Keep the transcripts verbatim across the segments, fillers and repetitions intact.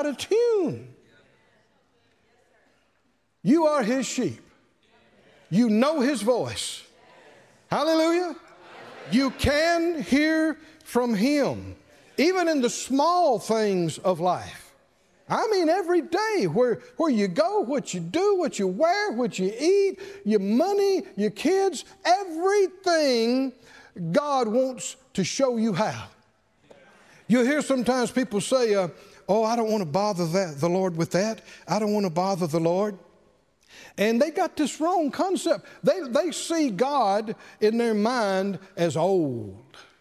out of tune. You are His sheep. You know His voice. Hallelujah. You can hear from Him, even in the small things of life. I mean, every day, where, where you go, what you do, what you wear, what you eat, your money, your kids, everything God wants to show you how. You'll hear sometimes people say, uh, oh, I don't want to bother that, the Lord with that. I don't want to bother the Lord. And they got this wrong concept. They, they see God in their mind as old.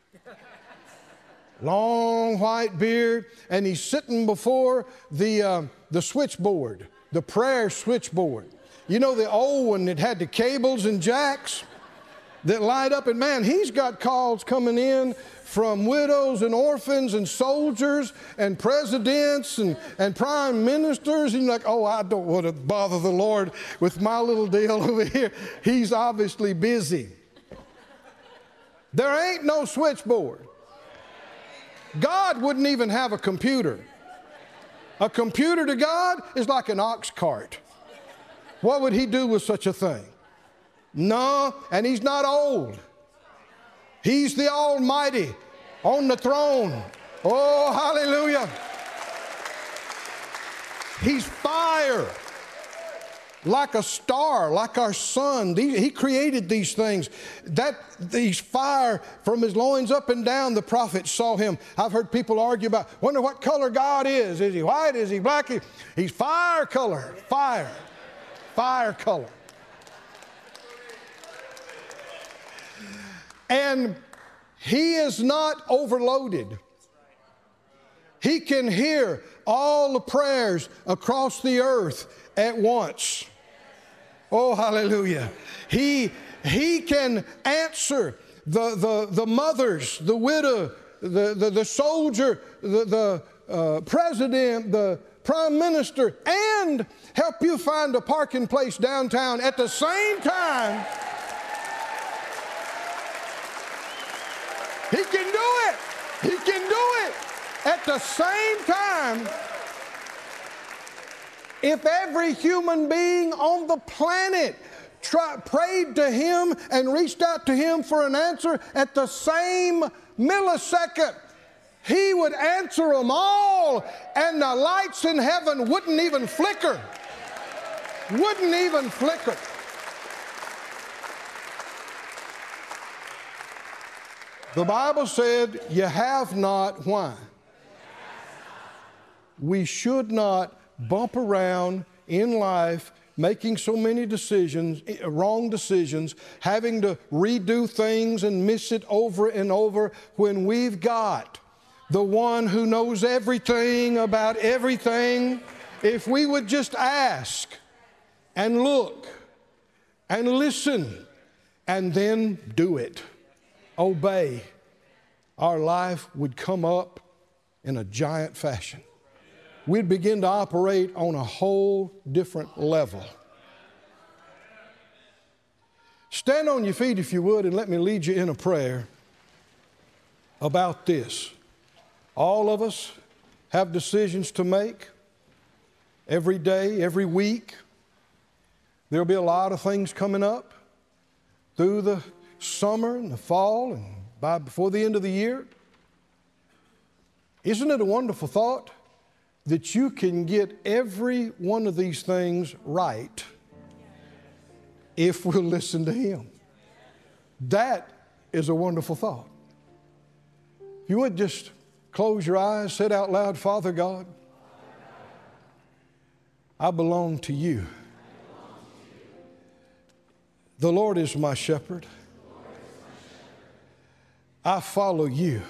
Long white beard, and He's sitting before the, uh, the switchboard, the prayer switchboard. You know, the old one that had the cables and jacks that light up, and man, He's got calls coming in from widows and orphans and soldiers and presidents and, and prime ministers. And you're like, oh, I don't want to bother the Lord with my little deal over here. He's obviously busy. There ain't no switchboard. God wouldn't even have a computer. A computer to God is like an ox cart. What would He do with such a thing? No, and He's not old. He's the Almighty on the throne. Oh, hallelujah. He's fire, like a star, like our sun. He created these things. That these fire from His loins up and down, the prophets saw Him. I've heard people argue about, wonder what color God is. Is He white? Is He black? He's fire color, fire, fire color. And He is not overloaded. He can hear all the prayers across the earth at once. Oh, hallelujah. He, he can answer the, the, the mothers, the widow, the, the, the soldier, the, the uh, president, the prime minister, and help you find a parking place downtown at the same time. He can do it. He can do it at the same time. If every human being on the planet try, prayed to Him and reached out to Him for an answer at the same millisecond, He would answer them all, and the lights in heaven wouldn't even flicker. Wouldn't even flicker. The Bible said, you have not, why? We should not bump around in life making so many decisions, wrong decisions, having to redo things and miss it over and over when we've got the one who knows everything about everything. If we would just ask and look and listen and then do it, obey, our life would come up in a giant fashion. We'd begin to operate on a whole different level. Stand on your feet if you would, and let me lead you in a prayer about this. All of us have decisions to make every day, every week. There'll be a lot of things coming up through the summer and the fall and by before the end of the year. Isn't it a wonderful thought that you can get every one of these things right if we'll listen to Him? That is a wonderful thought. If you would just close your eyes, say out loud, Father God, I belong to You. The Lord is my shepherd. I follow You.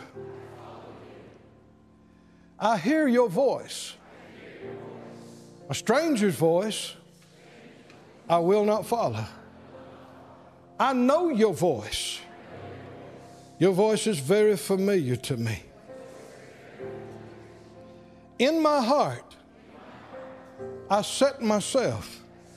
I hear Your voice. A stranger's voice I will not follow. I know Your voice. Your voice is very familiar to me. In my heart, I set myself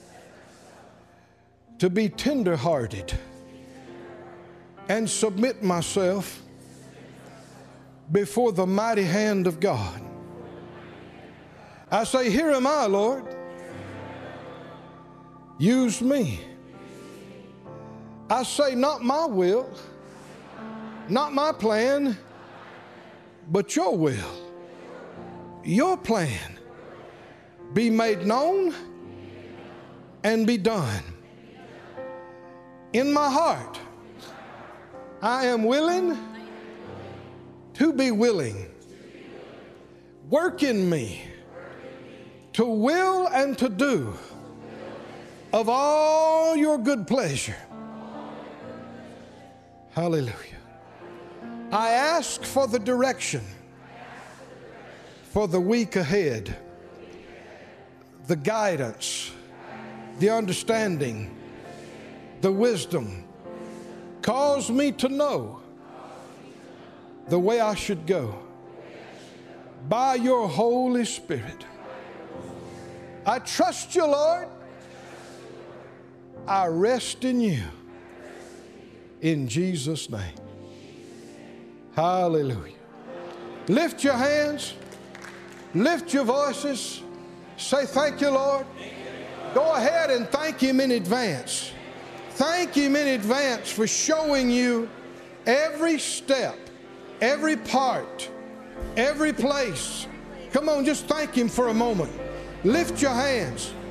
to be tender-hearted and submit myself before the mighty hand of God. I say, here am I, Lord. Use me. I say, not my will, not my plan, but your will, your plan be made known and be done. In my heart, I am willing to be willing. Work in me to will and to do of all your good pleasure. Hallelujah. I ask for the direction for the week ahead, the guidance, the understanding, the wisdom. Cause me to know the way I should go by your Holy Spirit. I trust you, Lord. I rest in you. In Jesus' name. Hallelujah. Lift your hands. Lift your voices. Say, thank you, Lord. Go ahead and thank Him in advance. Thank Him in advance for showing you every step, every part, every place. Come on, just thank Him for a moment. Lift your hands.